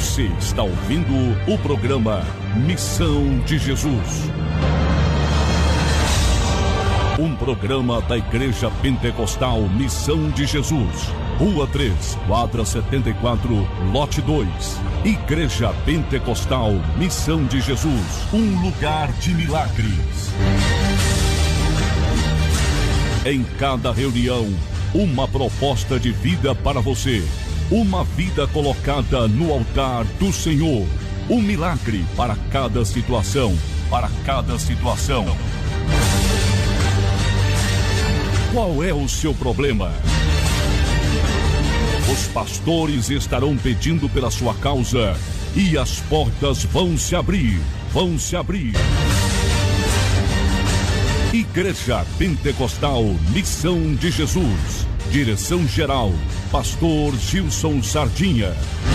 Você está ouvindo o programa Missão de Jesus. Um programa da Igreja Pentecostal Missão de Jesus. Rua 3, quadra 74, lote 2. Igreja Pentecostal Missão de Jesus. Um lugar de milagres. Em cada reunião, uma proposta de vida para você. Uma vida colocada no altar do Senhor. Um milagre para cada situação. Para cada situação. Qual é o seu problema? Os pastores estarão pedindo pela sua causa e as portas vão se abrir. Vão se abrir. Igreja Pentecostal Missão de Jesus. Direção-geral, Pastor Gilson Sardinha.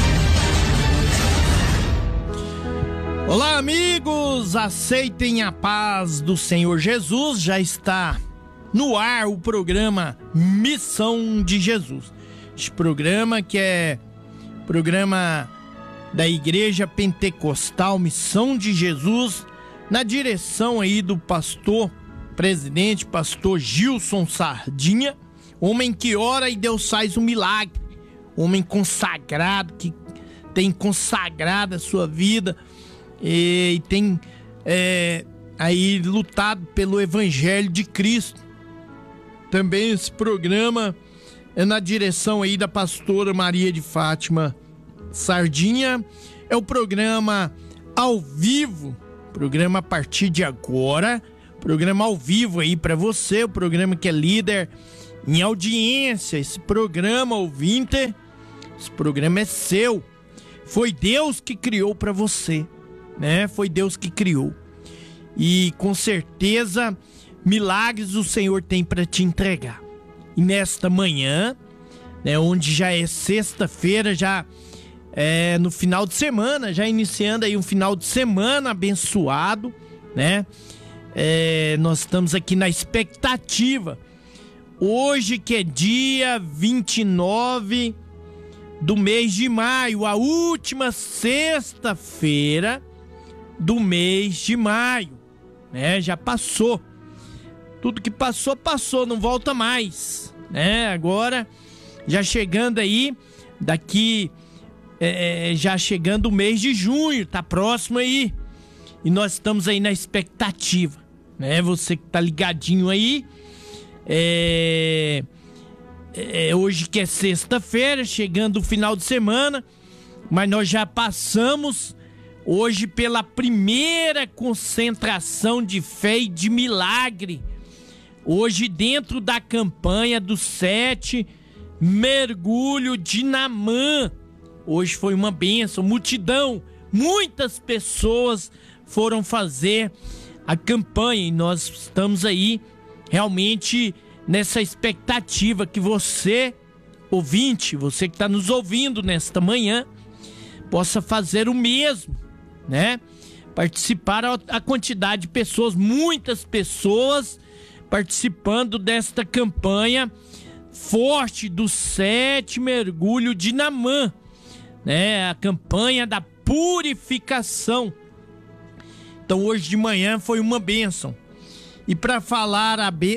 Olá, amigos, aceitem a paz do Senhor Jesus. Já está no ar o programa Missão de Jesus. Este programa que é programa da Igreja Pentecostal Missão de Jesus, na direção aí do presidente, pastor Gilson Sardinha, homem que ora e Deus faz um milagre, homem consagrado, que tem consagrado a sua vida e tem aí lutado pelo Evangelho de Cristo. Também esse programa é na direção aí da pastora Maria de Fátima Sardinha. É o programa ao vivo, programa a partir de agora, programa ao vivo aí para você, o programa que é líder em audiência. Esse programa, ouvinte, esse programa é seu. Foi Deus que criou para você, né? Foi Deus que criou. E com certeza milagres o Senhor tem para te entregar. E nesta manhã, né, onde já é sexta-feira, já é no final de semana, já iniciando aí um final de semana abençoado, né? Nós estamos aqui na expectativa. Hoje que é dia 29 do mês de maio, a última sexta-feira do mês de maio, né? Já passou. Tudo que passou, passou, não volta mais, né? Agora, já chegando aí, já chegando o mês de junho, tá próximo aí. E nós estamos aí na expectativa, né? Você que tá ligadinho aí, hoje que é sexta-feira, chegando o final de semana, mas nós já passamos hoje pela primeira concentração de fé e de milagre. Hoje dentro da campanha do 7 mergulho de Naamã. Hoje foi uma bênção, multidão, muitas pessoas foram fazer a campanha e nós estamos aí realmente nessa expectativa que você, ouvinte, você que está nos ouvindo nesta manhã, possa fazer o mesmo, né? Participar a quantidade de pessoas, muitas pessoas participando desta campanha forte do 7 mergulho de Naamã, né? A campanha da purificação. Então hoje de manhã foi uma bênção. E para falar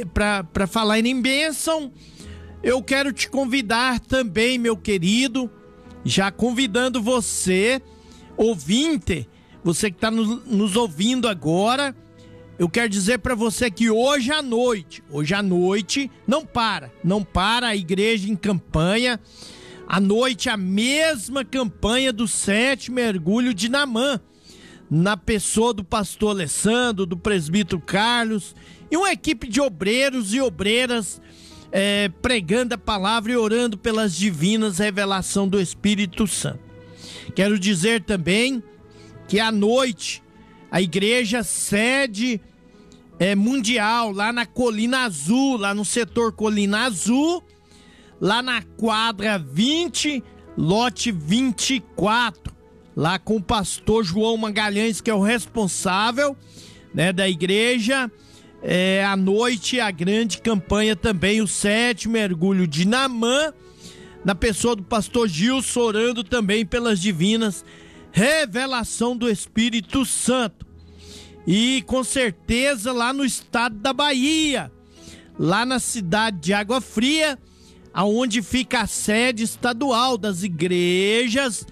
em bênção, eu quero te convidar também, meu querido, já convidando você, ouvinte, você que está nos ouvindo agora, eu quero dizer para você que hoje à noite, não para a igreja em campanha. À noite, a mesma campanha do 7 mergulho de Naamã, na pessoa do pastor Alessandro, do presbítero Carlos e uma equipe de obreiros e obreiras pregando a palavra e orando pelas divinas revelações do Espírito Santo. Quero dizer também que à noite a igreja sede mundial lá na Colina Azul, lá no setor Colina Azul, lá na quadra 20, lote 24, lá com o pastor João Magalhães, que é o responsável, né, da igreja. À noite a grande campanha também, o 7 mergulho de Naamã, na pessoa do pastor Gilson, orando também pelas divinas revelação do Espírito Santo. E com certeza lá no estado da Bahia, lá na cidade de Água Fria, aonde fica a sede estadual das igrejas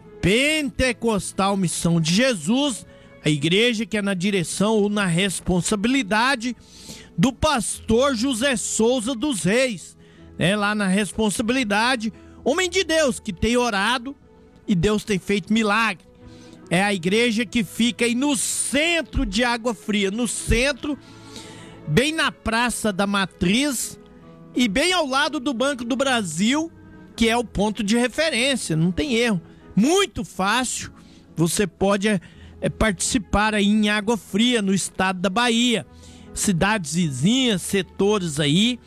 Pentecostal Missão de Jesus, a igreja que é na direção ou na responsabilidade do pastor José Souza dos Reis, lá na responsabilidade, homem de Deus que tem orado e Deus tem feito milagre. É a igreja que fica aí no centro de Água Fria, no centro, bem na Praça da Matriz e bem ao lado do Banco do Brasil, que é o ponto de referência, não tem erro. Muito fácil, você pode participar aí em Água Fria, no estado da Bahia. Cidades vizinhas, setores aí,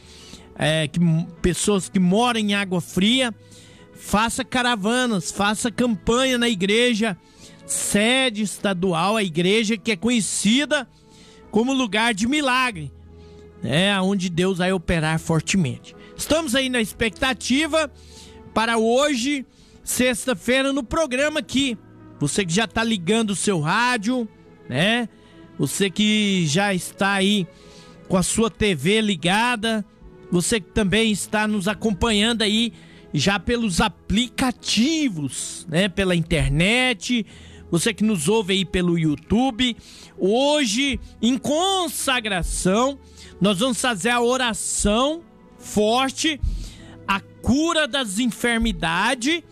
pessoas que moram em Água Fria, faça caravanas, faça campanha na igreja, sede estadual, a igreja que é conhecida como lugar de milagre, onde Deus vai operar fortemente. Estamos aí na expectativa para hoje, sexta-feira, no programa aqui. Você que já está ligando o seu rádio, Você que já está aí com a sua TV ligada, você que também está nos acompanhando aí já pelos aplicativos, pela internet, você que nos ouve aí pelo YouTube. Hoje, em consagração, nós vamos fazer a oração forte, a cura das enfermidades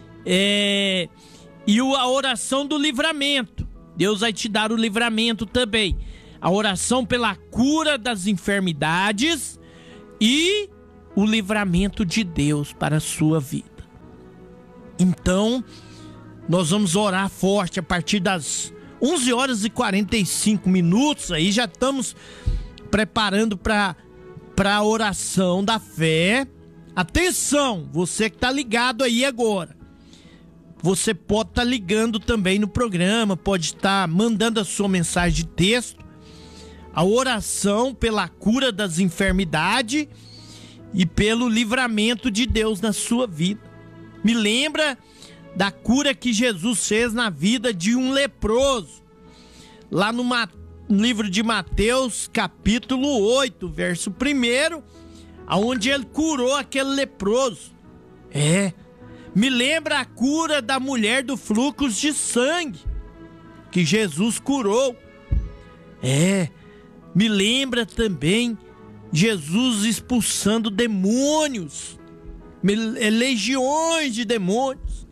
e a oração do livramento. Deus vai te dar o livramento também. A oração pela cura das enfermidades e o livramento de Deus para a sua vida. Então, nós vamos orar forte a partir das 11 horas e 45 minutos. Aí já estamos preparando para a oração da fé. Atenção, você que está ligado aí agora. Você pode estar ligando também no programa, pode estar mandando a sua mensagem de texto. A oração pela cura das enfermidades e pelo livramento de Deus na sua vida. Me lembra da cura que Jesus fez na vida de um leproso. Lá no livro de Mateus, capítulo 8, verso 1, onde ele curou aquele leproso. Me lembra a cura da mulher do fluxo de sangue, que Jesus curou. Me lembra também Jesus expulsando demônios, legiões de demônios.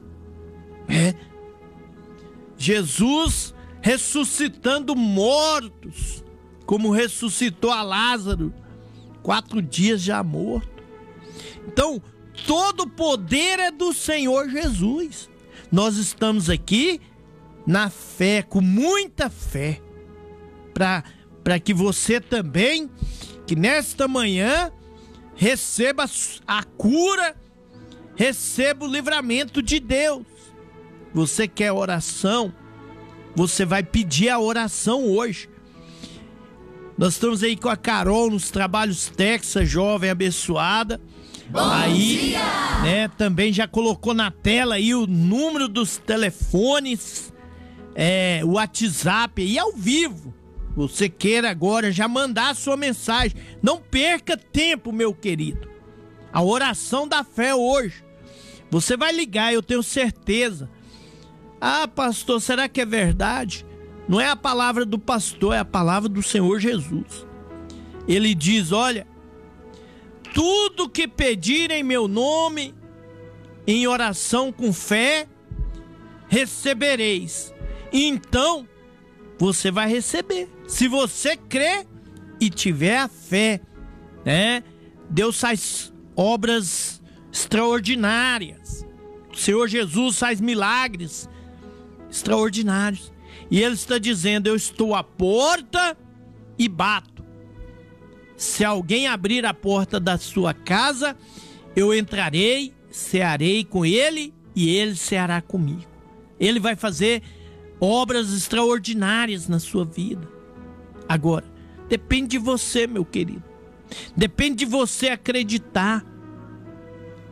Jesus ressuscitando mortos, como ressuscitou a Lázaro, 4 dias já morto. Então, todo o poder é do Senhor Jesus. Nós estamos aqui na fé, com muita fé, para que você também, que nesta manhã, receba a cura, receba o livramento de Deus. Você quer oração? Você vai pedir a oração hoje. Nós estamos aí com a Carol nos trabalhos Texas, jovem abençoada. Aí, também já colocou na tela aí o número dos telefones, o WhatsApp aí ao vivo. Você queira agora já mandar a sua mensagem. Não perca tempo, meu querido. A oração da fé hoje. Você vai ligar, eu tenho certeza. Ah, pastor, será que é verdade? Não é a palavra do pastor, é a palavra do Senhor Jesus. Ele diz, olha, tudo que pedirem em meu nome, em oração com fé, recebereis. Então, você vai receber. Se você crer e tiver a fé, Deus faz obras extraordinárias. O Senhor Jesus faz milagres extraordinários. E Ele está dizendo, eu estou à porta e bato. Se alguém abrir a porta da sua casa, eu entrarei, cearei com ele e ele ceará comigo. Ele vai fazer obras extraordinárias na sua vida. Agora, depende de você, meu querido. Depende de você acreditar.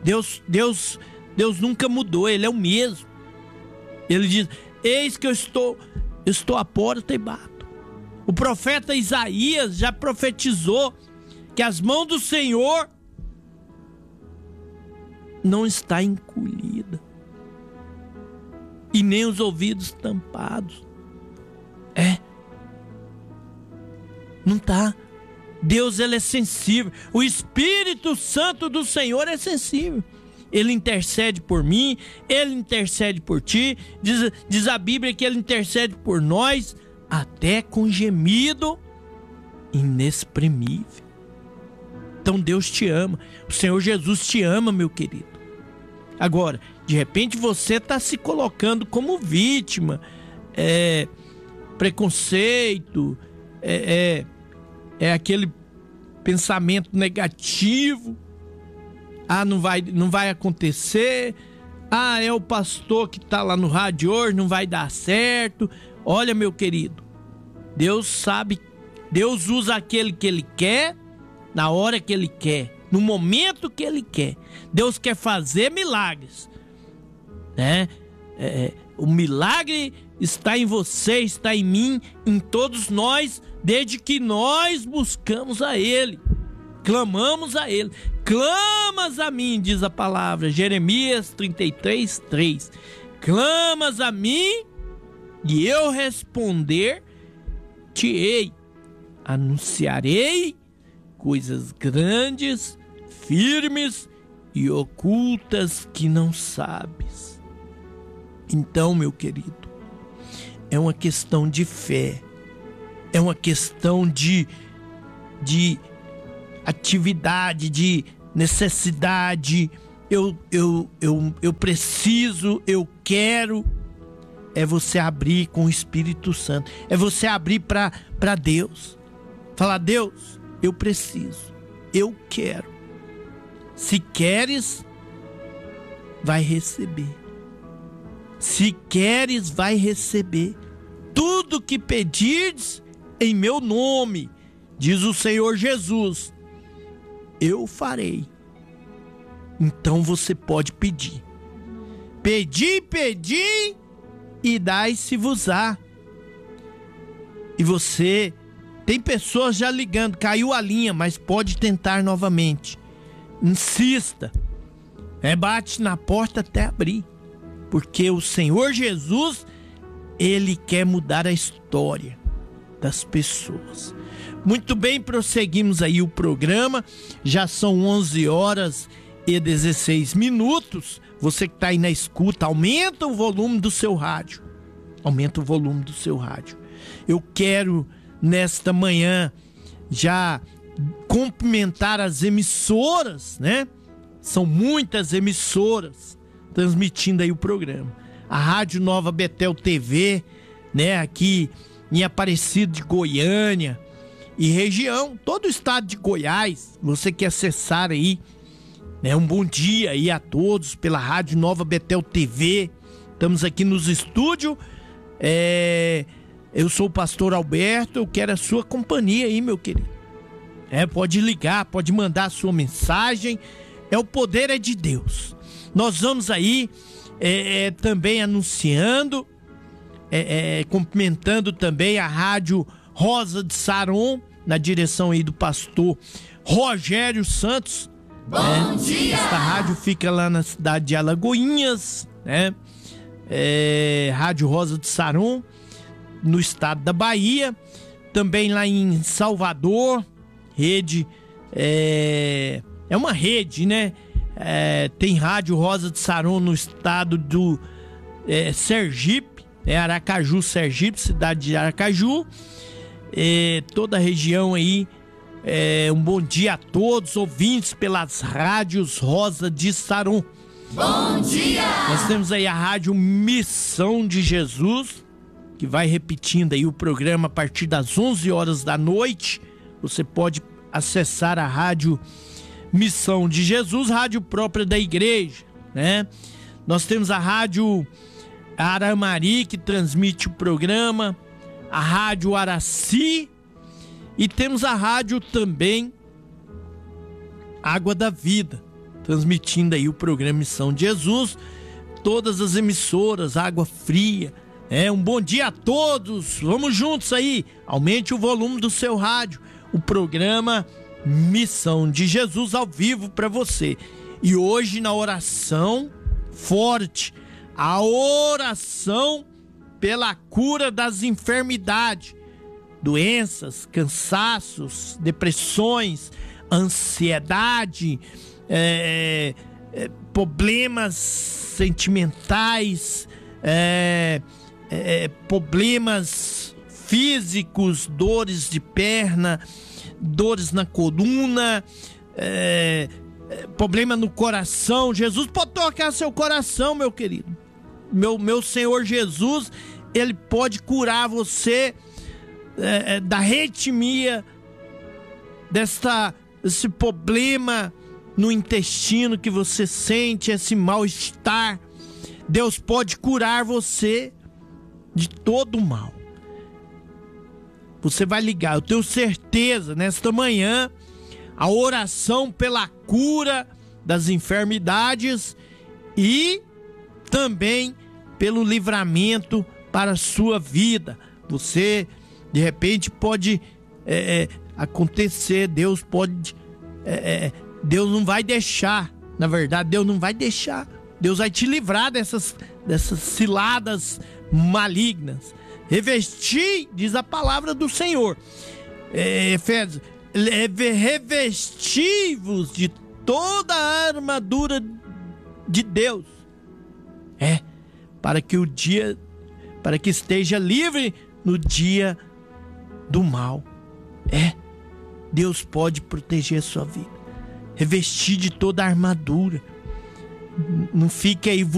Deus nunca mudou, Ele é o mesmo. Ele diz: eis que eu estou à porta e bato. O profeta Isaías já profetizou que as mãos do Senhor não está encolhida e nem os ouvidos tampados. Não está. Deus, Ele é sensível. O Espírito Santo do Senhor é sensível. Ele intercede por mim, Ele intercede por ti. Diz a Bíblia que Ele intercede por nós até com gemido inexprimível. Então Deus te ama. O Senhor Jesus te ama, meu querido. Agora, de repente você está se colocando como vítima. Preconceito, aquele pensamento negativo. Não vai acontecer. É o pastor que está lá no rádio hoje, não vai dar certo. Olha, meu querido, Deus sabe, Deus usa aquele que Ele quer, na hora que Ele quer, no momento que Ele quer. Deus quer fazer milagres, né? O milagre está em você, está em mim, em todos nós, desde que nós buscamos a Ele, clamamos a Ele. Clamas a mim, diz a palavra, Jeremias 33:3. Clamas a mim e eu responder-te-ei. Anunciarei coisas grandes, firmes e ocultas que não sabes. Então, meu querido, é uma questão de fé, é uma questão de atividade, de necessidade. Eu preciso, eu quero. É você abrir com o Espírito Santo, é você abrir para Deus, falar: Deus, eu preciso, eu quero. Se queres, vai receber. Se queres, vai receber. Tudo que pedires em meu nome, diz o Senhor Jesus, eu farei. Então você pode pedir. Pedi e dai-se-vos-á. E você, tem pessoas já ligando, caiu a linha, mas pode tentar novamente. Insista. Bate na porta até abrir. Porque o Senhor Jesus, Ele quer mudar a história das pessoas. Muito bem, prosseguimos aí o programa. Já são 11h16. Você que está aí na escuta, aumenta o volume do seu rádio. Aumenta o volume do seu rádio. Eu quero, nesta manhã, já cumprimentar as emissoras, né? São muitas emissoras transmitindo aí o programa. A Rádio Nova Betel TV, né? Aqui em Aparecida de Goiânia e região, todo o estado de Goiás. Você que acessar aí, né? Um bom dia aí a todos pela Rádio Nova Betel TV. Estamos aqui nos estúdios. Eu sou o pastor Alberto, eu quero a sua companhia aí, meu querido. Pode ligar, pode mandar a sua mensagem. O poder é de Deus. Nós vamos aí também anunciando, cumprimentando também a Rádio Rosa de Saron, na direção aí do pastor Rogério Santos. Bom dia! Esta rádio fica lá na cidade de Alagoinhas, né? Rádio Rosa de Saron, no estado da Bahia. Também lá em Salvador, rede, é uma rede, né? Tem Rádio Rosa de Saron no estado do Sergipe, Aracaju, Sergipe, cidade de Aracaju. Toda a região aí. Um bom dia a todos, ouvintes pelas rádios Rosa de Saron. Bom dia! Nós temos aí a Rádio Missão de Jesus, que vai repetindo aí o programa a partir das 11h da noite. Você pode acessar a Rádio Missão de Jesus, rádio própria da igreja, né? Nós temos a Rádio Aramari, que transmite o programa, a Rádio Araci, e temos a rádio também Água da Vida, transmitindo aí o programa Missão de Jesus, todas as emissoras, Água Fria. Um bom dia a todos, vamos juntos aí, aumente o volume do seu rádio, o programa Missão de Jesus ao vivo para você. E hoje na oração forte, a oração pela cura das enfermidades, doenças, cansaços, depressões, ansiedade, problemas sentimentais, problemas físicos, dores de perna, dores na coluna, problema no coração. Jesus pode tocar seu coração, meu querido. Meu Senhor Jesus, Ele pode curar você da arritmia, esse problema no intestino que você sente, esse mal-estar. Deus pode curar você de todo o mal. Você vai ligar, eu tenho certeza, nesta manhã, a oração pela cura das enfermidades e também pelo livramento para a sua vida. Você, de repente, pode acontecer, Deus não vai deixar, na verdade, Deus não vai deixar. Deus vai te livrar dessas ciladas malignas. Revestir, diz a palavra do Senhor, Efésios, revestivos de toda a armadura de Deus, para que esteja livre no dia do mal. Deus pode proteger a sua vida, revestir de toda a armadura. Não fique aí